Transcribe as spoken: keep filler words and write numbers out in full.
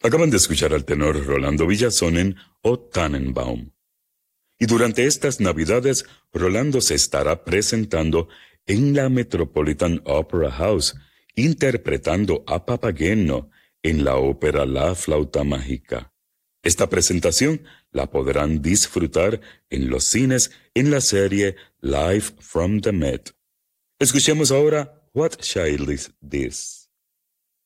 Acaban de escuchar al tenor Rolando Villazón en O Tannenbaum. Y durante estas Navidades, Rolando se estará presentando en la Metropolitan Opera House, interpretando a Papageno en la ópera La Flauta Mágica. Esta presentación la podrán disfrutar en los cines en la serie Live from the Met. Escuchemos ahora What Child Is This?